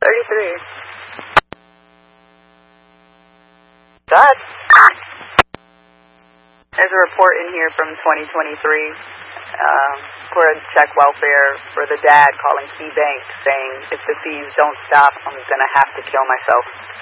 33. Dad? There's a report in here from 2023 for a check welfare for the dad calling Key Bank saying, if the thieves don't stop, I'm going to have to kill myself.